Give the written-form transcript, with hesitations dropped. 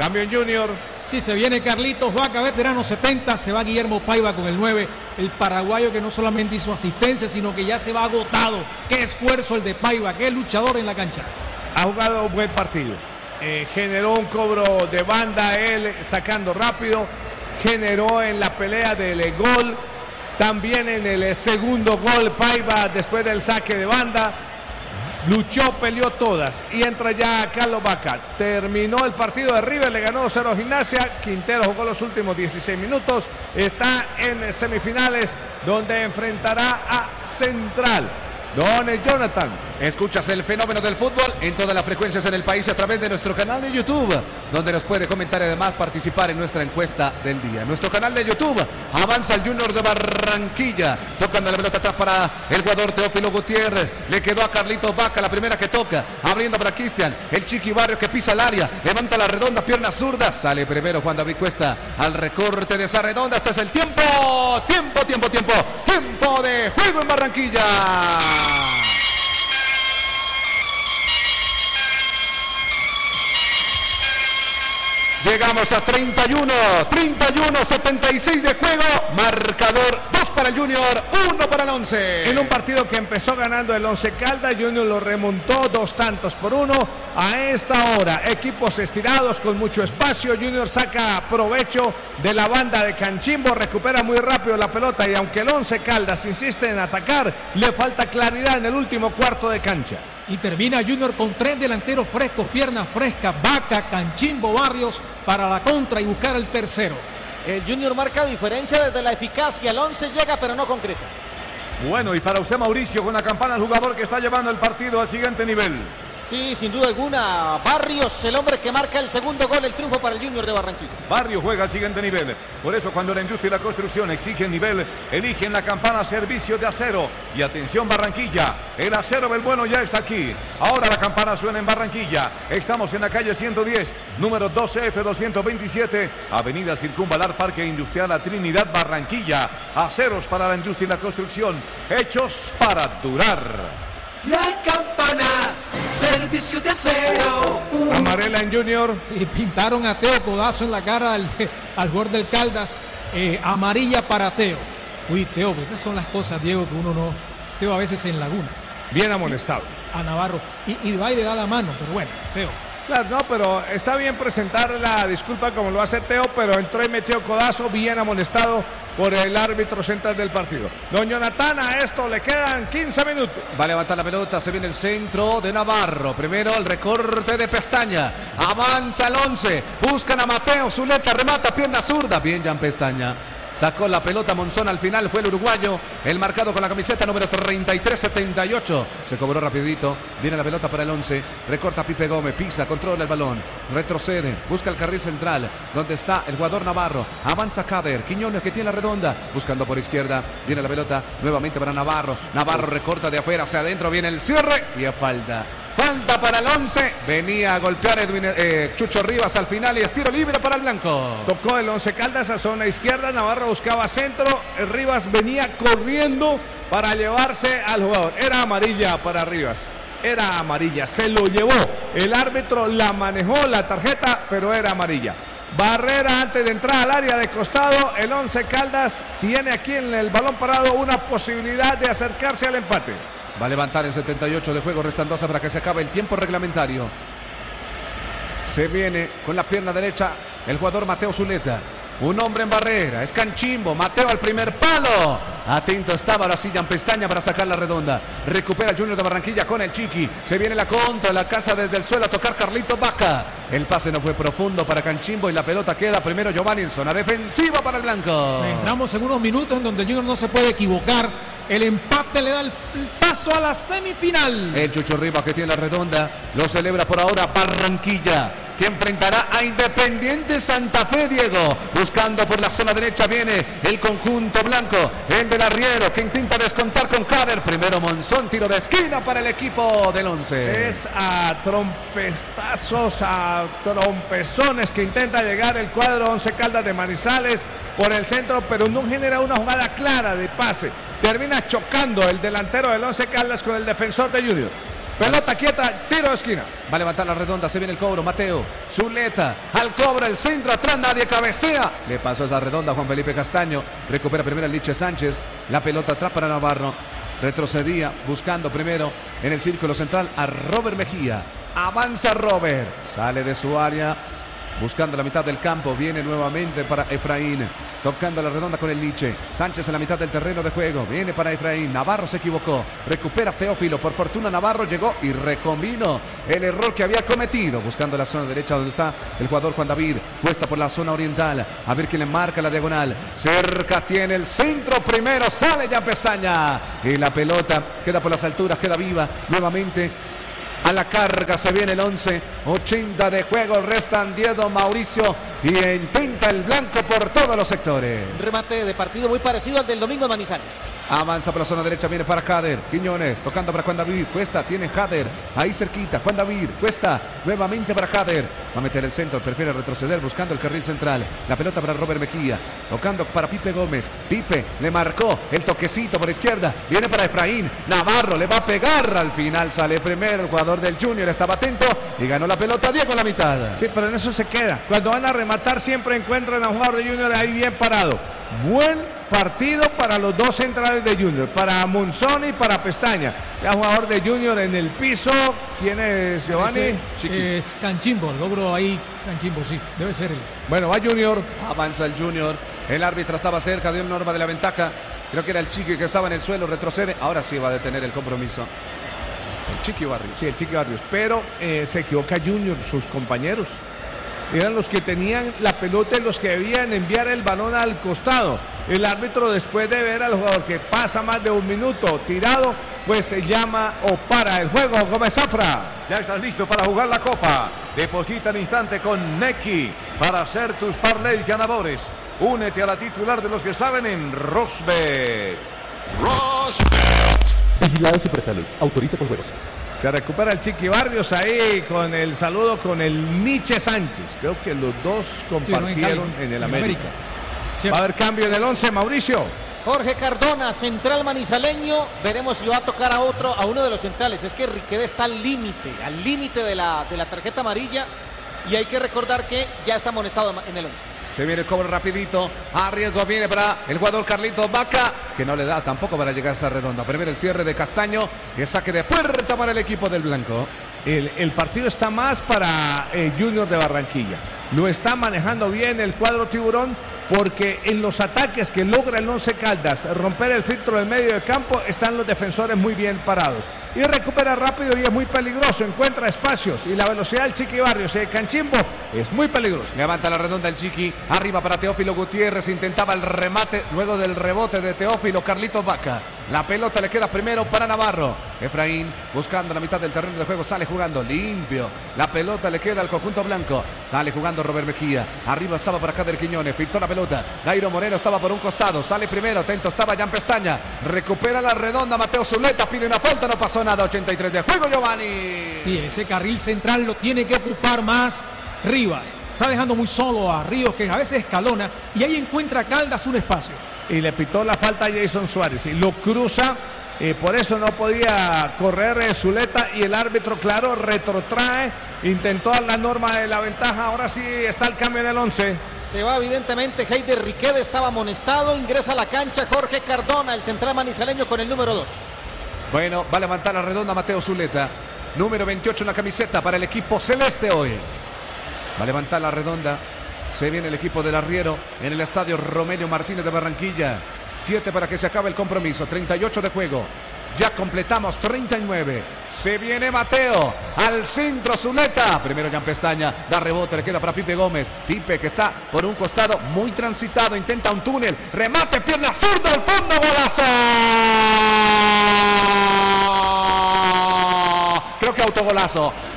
Cambio en Junior. Sí, se viene Carlitos Vaca, veterano 70, se va Guillermo Paiva con el 9, el paraguayo que no solamente hizo asistencia, sino que ya se va agotado. Qué esfuerzo el de Paiva, qué luchador en la cancha. Ha jugado un buen partido. Generó un cobro de banda, él sacando rápido, generó en la pelea del gol, también en el segundo gol Paiva después del saque de banda. Luchó, peleó todas y entra ya Carlos Vaca. Terminó el partido de River, le ganó 2-0 a Gimnasia. Quintero jugó los últimos 16 minutos. Está en semifinales donde enfrentará a Central. Don Jonathan. Escuchas el fenómeno del fútbol en todas las frecuencias en el país a través de nuestro canal de YouTube, donde nos puede comentar y además participar en nuestra encuesta del día. Nuestro canal de YouTube, avanza el Junior de Barranquilla, tocando la pelota atrás para el jugador Teófilo Gutiérrez, le quedó a Carlitos Vaca, la primera que toca, abriendo para Cristian, el Chiqui Barrios que pisa el área, levanta la redonda, pierna zurda, sale primero Juan David Cuesta al recorte de esa redonda. Este es el tiempo de juego en Barranquilla. Llegamos a 31-76 de juego, marcador 2 para el Junior, 1 para el Once. En un partido que empezó ganando el Once Caldas, Junior lo remontó 2-1. A esta hora, equipos estirados con mucho espacio, Junior saca provecho de la banda de Canchimbo, recupera muy rápido la pelota y aunque el Once Caldas insiste en atacar, le falta claridad en el último cuarto de cancha. Y termina Junior con 3 delanteros frescos, piernas frescas, Vaca, Canchimbo, Barrios para la contra y buscar el tercero. El Junior marca diferencia desde la eficacia, el 11 llega pero no concreta. Bueno, y para usted, Mauricio, con la campana, el jugador que está llevando el partido al siguiente nivel. Sí, sin duda alguna, Barrios, el hombre que marca el segundo gol, el triunfo para el Junior de Barranquilla. Barrios juega al siguiente nivel. Por eso cuando la industria y la construcción exigen nivel, eligen la campana servicio de acero. Y atención Barranquilla, el acero del bueno ya está aquí. Ahora la campana suena en Barranquilla. Estamos en la calle 110, número 12F227, Avenida Circunvalar, Parque Industrial La Trinidad, Barranquilla. Aceros para la industria y la construcción, hechos para durar. La campana, servicio de acero. Amarela en Junior. Y pintaron a Teo, codazo en la cara al jugador del Caldas. Amarilla para Teo. Uy, Teo, pues esas son las cosas, Diego, que uno no... Teo a veces en laguna. Bien amonestado. A Navarro. Y va y le da la mano, pero bueno, Teo. Claro, no, pero está bien presentar la disculpa como lo hace Teo, pero entró y metió codazo, bien amonestado por el árbitro central del partido. Don Jonathan, a esto le quedan 15 minutos. Va a levantar la pelota, se viene el centro de Navarro. Primero el recorte de Pestaña. Avanza el 11. Buscan a Mateo Zuleta, remata, pierna zurda. Bien, Jan Pestaña. Sacó la pelota Monzón al final, fue el uruguayo, el marcado con la camiseta número 33-78. Se cobró rapidito, viene la pelota para el 11, recorta Pipe Gómez, pisa, controla el balón, retrocede, busca el carril central, donde está el jugador Navarro, avanza Cader, Quiñones que tiene la redonda, buscando por izquierda, viene la pelota nuevamente para Navarro, Navarro recorta de afuera hacia adentro, viene el cierre y a falta. Falta para el 11, venía a golpear Chucho Rivas al final y es tiro libre para el blanco. Tocó el 11 Caldas a zona izquierda, Navarro buscaba centro, Rivas venía corriendo para llevarse al jugador. Era amarilla para Rivas, era amarilla, se lo llevó. El árbitro la manejó la tarjeta, pero era amarilla. Barrera antes de entrar al área de costado, el 11 Caldas tiene aquí en el balón parado una posibilidad de acercarse al empate. Va a levantar en 78 de juego, restan 12 para que se acabe el tiempo reglamentario. Se viene con la pierna derecha el jugador Mateo Zuleta. Un hombre en barrera, es Canchimbo, Mateo al primer palo. Atento estaba ahora sí Jan Pestaña para sacar la redonda. Recupera el Junior de Barranquilla con el Chiqui. Se viene la contra, la alcanza desde el suelo a tocar Carlitos Vaca. El pase no fue profundo para Canchimbo y la pelota queda primero Giovanni en zona defensiva para el blanco. Entramos en unos minutos en donde el Junior no se puede equivocar. El empate le da el paso a la semifinal. El Chucho Rivas que tiene la redonda lo celebra por ahora Barranquilla, que enfrentará a Independiente Santa Fe, Diego. Buscando por la zona derecha viene el conjunto blanco. En del Arriero que intenta descontar con Cader. Primero Monzón, tiro de esquina para el equipo del 11. Es a trompestazos, a trompezones que intenta llegar el cuadro 11 Caldas de Manizales por el centro, pero no genera una jugada clara de pase. Termina chocando el delantero del 11 Caldas con el defensor de Junior. Pelota quieta, tiro de esquina. Va a levantar la redonda, se viene el cobro, Mateo Zuleta, al cobro, el centro, atrás, nadie cabecea. Le pasó esa redonda a Juan Felipe Castaño, recupera primero el Liche Sánchez, la pelota atrás para Navarro, retrocedía, buscando primero en el círculo central a Robert Mejía. Avanza Robert, sale de su área, buscando la mitad del campo, viene nuevamente para Efraín, tocando la redonda con el Liche. Sánchez en la mitad del terreno de juego, viene para Efraín, Navarro se equivocó, recupera Teófilo, por fortuna Navarro llegó y recombinó el error que había cometido, buscando la zona derecha donde está el jugador Juan David, Cuesta por la zona oriental, a ver quién le marca la diagonal, cerca tiene el centro, primero sale Jan Pestaña, y la pelota queda por las alturas, queda viva, nuevamente a la carga se viene el 11, 80 de juego, restan 10 don Mauricio y intenta el blanco por todos los sectores. Un remate de partido muy parecido al del domingo en Manizales. Avanza por la zona derecha, viene para Jader, Quiñones, tocando para Juan David, Cuesta, tiene Jader, ahí cerquita, Juan David, Cuesta, nuevamente para Jader, va a meter el centro, prefiere retroceder buscando el carril central, la pelota para Robert Mejía, tocando para Pipe Gómez, Pipe le marcó el toquecito por izquierda, viene para Efraín, Navarro le va a pegar, al final sale primero el jugador del Junior, estaba atento y ganó la pelota Diego en la mitad. Sí, pero en eso se queda. Cuando van a rematar siempre encuentran a un jugador de Junior ahí bien parado. Buen partido para los dos centrales de Junior, para Monzón y para Pestaña. Ya jugador de Junior en el piso. ¿Quién es, Giovanni? Es Canchimbo, logro ahí Canchimbo, sí, debe ser él. Bueno, va Junior. Avanza el Junior, el árbitro estaba cerca, dio norma de la ventaja, creo que era el Chiqui que estaba en el suelo, retrocede, ahora sí va a detener el compromiso. El Chiqui Barrios. Sí, el Chiqui Barrios. Pero se equivoca Junior, sus compañeros. Eran los que tenían la pelota y los que debían enviar el balón al costado. El árbitro, después de ver al jugador que pasa más de un minuto tirado, pues se llama o para el juego. Gómez Zafra. Ya estás listo para jugar la copa. Deposita al instante con Neki para hacer tus parlays ganadores. Únete a la titular de los que saben en Rosbet. Vigilado Supersalud. Autoriza por juegos. Se recupera el Chiqui Barrios ahí con el saludo con el Niche Sánchez. Creo que los dos compartieron en el América. Va a haber cambio en el 11, Mauricio. Jorge Cardona, central manizaleño. Veremos si va a tocar a uno de los centrales. Es que Riquelme está al límite de la tarjeta amarilla. Y hay que recordar que ya está amonestado en el 11. Se viene el cobro rapidito, a riesgo viene para el jugador Carlitos Vaca, que no le da tampoco para llegar a esa redonda. Primero el cierre de Castaño y el saque de puerta para el equipo del blanco. El partido está más para Junior de Barranquilla. Lo está manejando bien el cuadro tiburón, porque en los ataques que logra el Once Caldas romper el filtro del medio de campo, están los defensores muy bien parados. Y recupera rápido y es muy peligroso, encuentra espacios y la velocidad del Chiqui Barrios de Canchimbo es muy peligroso. Levanta la redonda el Chiqui, arriba para Teófilo Gutiérrez, intentaba el remate, luego del rebote de Teófilo, Carlitos Vaca. La pelota le queda primero para Navarro. Efraín buscando la mitad del terreno de juego, sale jugando limpio. La pelota le queda al conjunto blanco, sale jugando Robert Mejía. Arriba estaba para Jader Quiñones, filtró la pelota. Jairo Moreno estaba por un costado, sale primero, atento estaba Jan Pestaña. Recupera la redonda Mateo Zuleta, pide una falta, no pasó nada. 83 de juego, Giovanni. Y ese carril central lo tiene que ocupar más Rivas. Está dejando muy solo a Ríos, que a veces escalona, y ahí encuentra Caldas un espacio. Y le pitó la falta a Jason Suárez y lo cruza, por eso no podía correr Zuleta, y el árbitro, claro, retrotrae, intentó dar la norma de la ventaja. Ahora sí está el cambio en el 11. Se va evidentemente Heider Riquelme, estaba amonestado, ingresa a la cancha Jorge Cardona, el central manizaleño con el número 2. Bueno, va a levantar la redonda Mateo Zuleta, número 28 en la camiseta para el equipo celeste hoy. Va a levantar la redonda. Se viene el equipo del Arriero en el estadio Romelio Martínez de Barranquilla. 7 para que se acabe el compromiso. 38 de juego. Ya completamos 39. Se viene Mateo. Al centro Zuleta. Primero Jan Pestaña. Da rebote. Le queda para Pipe Gómez. Pipe que está por un costado muy transitado. Intenta un túnel. Remate. Pierna zurda al fondo. Golazo. Creo que autogolazo.